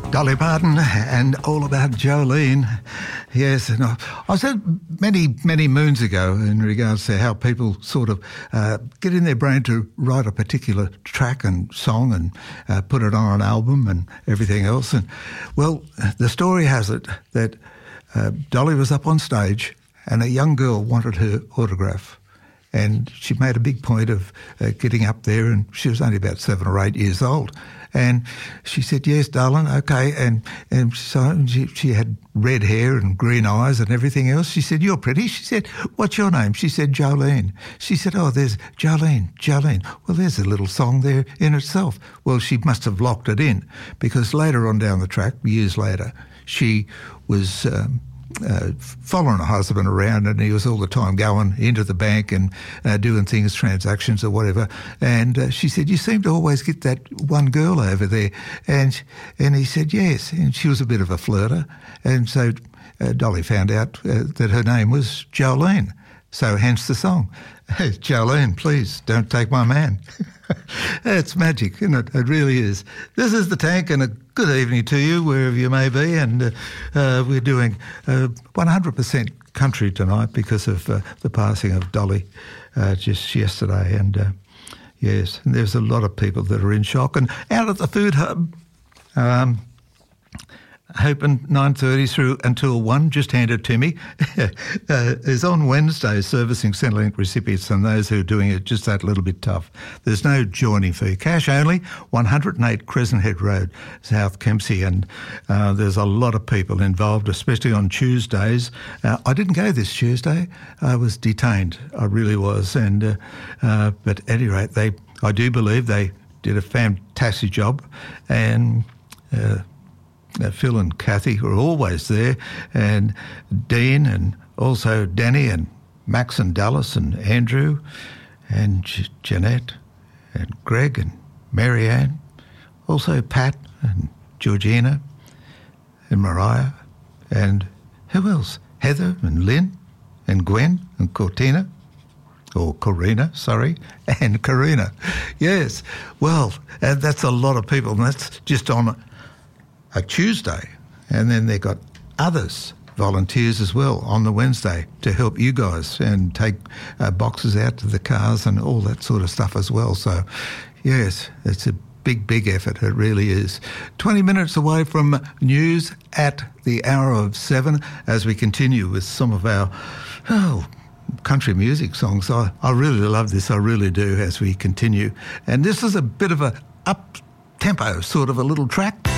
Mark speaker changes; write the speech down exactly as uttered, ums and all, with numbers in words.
Speaker 1: Dolly Parton and All About Jolene. Yes, and I, I said many, many moons ago in regards to how people sort of uh, get in their brain to write a particular track and song and uh, put it on an album and everything else. And well, the story has it that uh, Dolly was up on stage and a young girl wanted her autograph. And she made a big point of uh, getting up there, and she was only about seven or eight years old. And she said, yes, darling, okay. And and so she, she had red hair and green eyes and everything else. She said, you're pretty. She said, what's your name? She said, Jolene. She said, oh, there's Jolene, Jolene. Well, there's a little song there in itself. Well, she must have locked it in because later on down the track, years later, she was... Um, Uh, following her husband around, and he was all the time going into the bank and uh, doing things, transactions or whatever. And uh, she said, you seem to always get that one girl over there. And and he said, yes. And she was a bit of a flirter. And so uh, Dolly found out uh, that her name was Jolene. So hence the song. Hey, Jolene, please don't take my man. It's magic, isn't it? It really is. This is The Tank, and a good evening to you, wherever you may be. And uh, uh, we're doing uh, one hundred percent country tonight because of uh, the passing of Dolly uh, just yesterday. And uh, yes, and there's a lot of people that are in shock. And out at the Food Hub, um, open nine thirty through until one, just hand it to me, uh, is on Wednesday servicing Centrelink recipients and those who are doing it just that little bit tough. There's no joining fee. Cash only, one hundred eight Crescent Head Road, South Kempsey, and uh, there's a lot of people involved, especially on Tuesdays. Uh, I didn't go this Tuesday. I was detained. I really was. And uh, uh, but at any rate, they, I do believe they did a fantastic job, and uh, Uh, Phil and Kathy were always there, and Dean, and also Danny and Max and Dallas and Andrew and J- Jeanette and Greg and Marianne, also Pat and Georgina and Mariah, and who else? Heather and Lynn and Gwen and Cortina, or Corina, sorry, and Karina. Yes, well, and that's a lot of people, and that's just on a Tuesday, and then they got others, volunteers as well, on the Wednesday to help you guys and take uh, boxes out to the cars and all that sort of stuff as well. So, yes, it's a big, big effort. It really is. twenty minutes away from news at the hour of seven as we continue with some of our, oh, country music songs. I, I really love this. I really do as we continue. And this is a bit of a up-tempo sort of a little track.